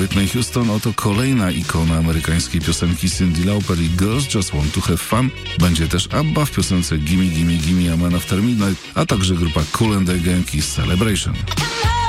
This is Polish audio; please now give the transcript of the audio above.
Whitney Houston oto kolejna ikona amerykańskiej piosenki Cyndi Lauper i Girls Just Want to Have Fun. Będzie też ABBA w piosence Gimme Gimme Gimme A Man After Midnight, a także grupa Kool and the Gang i Celebration.